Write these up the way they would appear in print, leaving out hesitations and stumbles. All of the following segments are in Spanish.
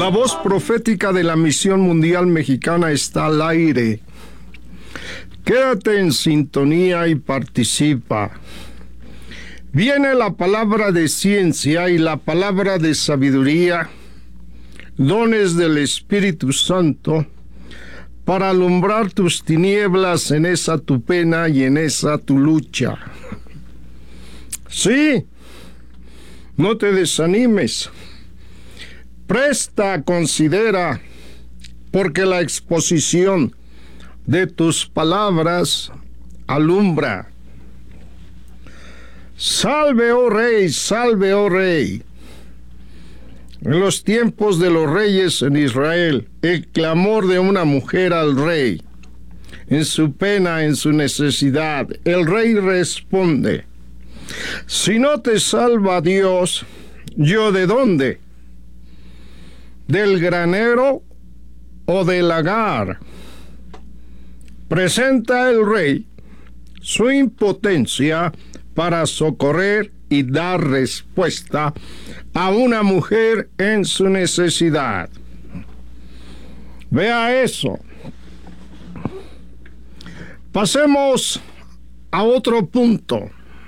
La voz profética de la Misión Mundial Mexicana está al aire. Quédate en sintonía y participa. Viene la palabra de ciencia y la palabra de sabiduría, dones del Espíritu Santo, para alumbrar tus tinieblas en esa tu pena y en esa tu lucha. Sí, no te desanimes. Presta, considera, porque la exposición de tus palabras alumbra. Salve, oh Rey, salve, oh Rey. En los tiempos de los reyes en Israel, el clamor de una mujer al rey, en su pena, en su necesidad, el rey responde: si no te salva Dios, ¿yo de dónde? ¿Del granero o del lagar? Presenta el rey su impotencia para socorrer y dar respuesta a una mujer en su necesidad. Vea eso. Pasemos a otro punto.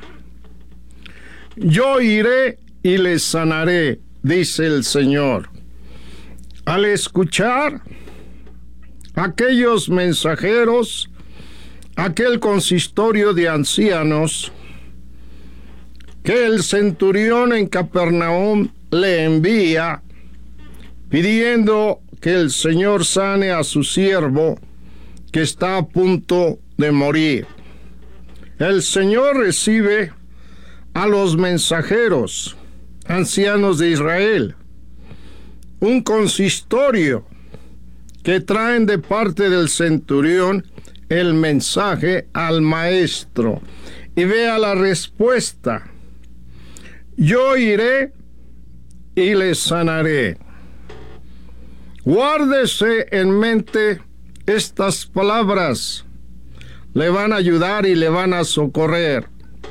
Yo iré y les sanaré, dice el Señor. Al escuchar aquellos mensajeros, aquel consistorio de ancianos que el centurión en Capernaum le envía, pidiendo que el Señor sane a su siervo que está a punto de morir. El Señor recibe a los mensajeros, ancianos de Israel, un consistorio que traen de parte del centurión el mensaje al maestro. Y vea la respuesta: yo iré y les sanaré. Guárdese en mente estas palabras. Le van a ayudar y le van a socorrer.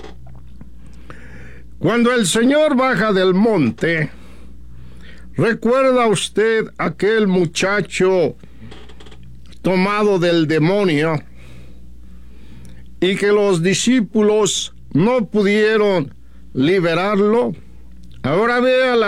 Cuando el Señor baja del monte, ¿recuerda usted aquel muchacho tomado del demonio y que los discípulos no pudieron liberarlo? Ahora vea la